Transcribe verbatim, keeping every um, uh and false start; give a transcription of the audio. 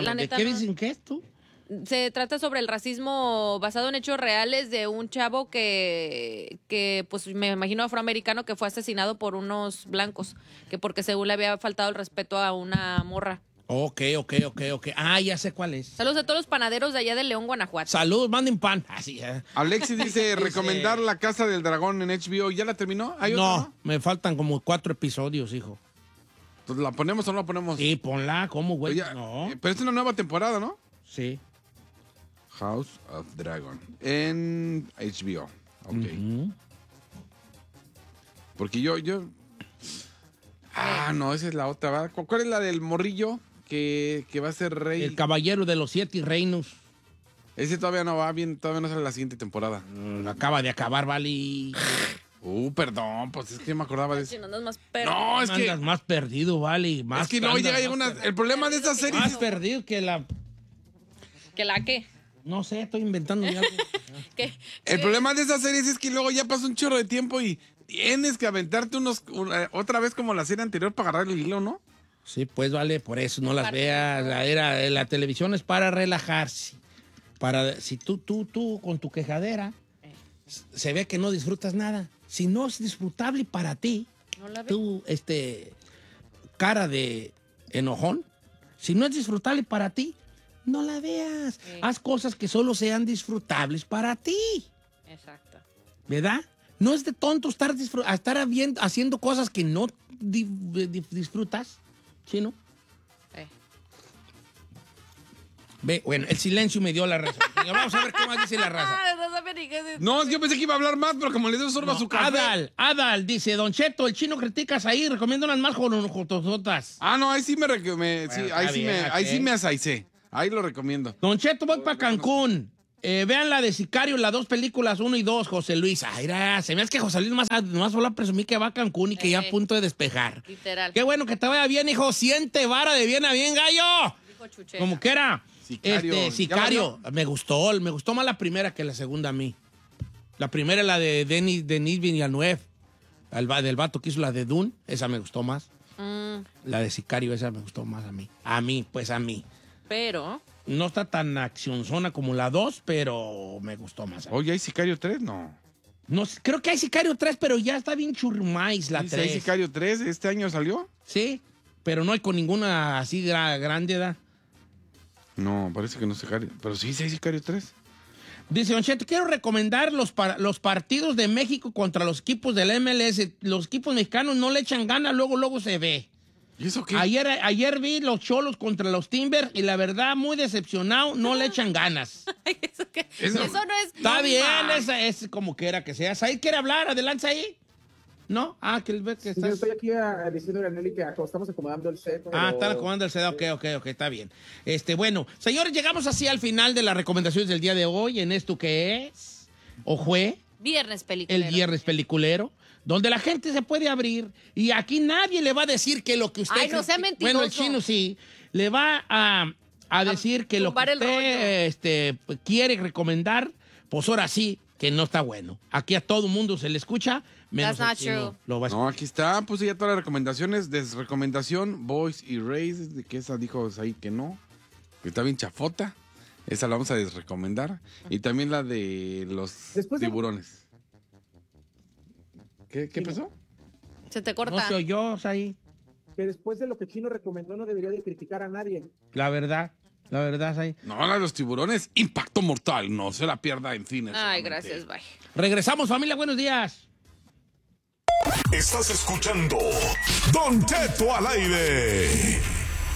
la ¿De neta qué no. dicen que es tú? Se trata sobre el racismo basado en hechos reales de un chavo que, que pues me imagino afroamericano que fue asesinado por unos blancos, que porque según le había faltado el respeto a una morra. Ok, ok, ok, ok. Ah, ya sé cuál es. Saludos a todos los panaderos de allá de León, Guanajuato. Salud, manden pan. Así, eh. Alexis dice, Dice- recomendar La Casa del Dragón en H B O. ¿Ya la terminó? ¿Hay No, otra, no? me faltan como cuatro episodios, hijo. Entonces, ¿la ponemos o no la ponemos? Sí, ponla, ¿cómo, güey? Oye, No. eh, pero es una nueva temporada, ¿no? Sí. House of Dragon en H B O. Ok. Ujú. Porque yo, yo... Ah, no, esa es la otra, ¿verdad? ¿Cu- ¿Cuál es la del morrillo que, que va a ser rey? El caballero de los siete reinos. Ese todavía no va bien, todavía no sale la siguiente temporada. Mm, acaba de acabar, Vali. Uh, perdón, pues es que yo me acordaba de eso. Si no andas más perro. No, es que... Andas más perdido, Vali. Más Es que no, andas llega, más llega una... perdido. El problema de esta serie Más es... perdido que la... ¿Que la qué? No sé, estoy inventando ya algo. ¿Qué? El ¿Qué? problema de esas series es que luego ya pasa un chorro de tiempo y tienes que aventarte unos... una- otra vez como la serie anterior para agarrar el hilo, ¿no? Sí, pues vale, por eso no las Parte. veas. La, era, la televisión es para relajarse. Para, si tú, tú, tú con tu quejadera, Eh. se ve que no disfrutas nada. Si no es disfrutable para ti, ¿No la ves? tú, este, cara de enojón, si no es disfrutable para ti, no la veas. Sí. Haz cosas que solo sean disfrutables para ti, Exacto. ¿verdad? No es de tonto estar, disfr- a estar habiendo- haciendo cosas que no di- di- disfrutas, ¿sí, no? Eh. Ve, bueno, el silencio me dio la razón. Vamos a ver qué más dice la raza. Ah, no sabía ni qué decir. No, yo pensé que iba a hablar más, pero como le dio sorbo a su café. Adal, Adal, dice, Don Cheto, el chino criticas ahí, recomiendo unas más jotosotas. Ah, no, ahí sí me... rec- me- sí, Bueno, ahí está sí bien, me, ahí ok. sí me asaicé. Ahí lo recomiendo. Don Cheto, voy para Cancún. Eh, vean la de Sicario, las dos películas, uno y dos, José Luis. Ay, ra, se me hace que José Luis más, más solo presumí que va a Cancún y que ya a Eh. punto de despejar. Literal. Qué bueno que te vaya bien, hijo. Siente vara de bien a bien, gallo. Dijo Chucheta. Como que era. Sicario. Este, ¿Ya Sicario. Me gustó, me gustó más la primera que la segunda a mí. La primera es la de Denis, Denis Villeneuve, el va- del vato que hizo la de Dune. Esa me gustó más. Mm, La de Sicario, esa me gustó más a mí. A mí, pues a mí. pero... No está tan accionzona como la dos, pero me gustó más a mí. Oye, ¿hay Sicario tres? No. No sé, creo que hay Sicario tres, pero ya está bien churmais la Dice, ¿hay tres. Sicario tres? ¿Este año salió? Sí, pero no hay con ninguna así gra- grande edad. No, parece que no es Sicario. Pero sí, sí hay Sicario tres. Dice, Don Cheto, quiero recomendar los, par- los partidos de México contra los equipos del M L S. Los equipos mexicanos no le echan ganas, luego, luego se ve. ¿Y eso qué? Ayer, ayer vi los Cholos contra los Timbers y la verdad, muy decepcionado, no le echan ganas. ¿Eso, qué? Eso- Eso no es... Está no, bien, ma. esa es como quiera que sea. ¿Ahí quiere hablar? Adelante ahí. ¿No? Ah, que, que Yo estás... estoy aquí a, diciendo a Nelly que acá estamos acomodando el set. Ah, pero- están acomodando el C D. Ok, ok, ok, está bien. Este, bueno, señores, llegamos así al final de las recomendaciones del día de hoy en esto que es, o fue, Viernes peliculero. el viernes peliculero, donde la gente se puede abrir y aquí nadie le va a decir que lo que usted... Ay, no sea criti- mentiroso. Bueno, el chino sí, le va a, a decir que lo que tumbar el rollo. usted este, quiere recomendar, pues ahora sí, que no está bueno. Aquí a todo mundo se le escucha, menos That's el not chino true. lo va a No, aquí está, puse ya todas las recomendaciones. Desrecomendación, Boys y Rays, de que esa dijo ahí que no, que está bien chafota. Esa la vamos a desrecomendar. Y también la de los Después de- tiburones. ¿Qué, qué pasó? Se te No corta. se oyó, ahí. Que después de lo que Chino recomendó no debería de criticar a nadie. La verdad, la verdad, ahí. No, la de los tiburones, impacto mortal. No se la pierda en cines. Ay, solamente. gracias, bye. Regresamos, familia, buenos días. Estás escuchando Don Cheto al aire.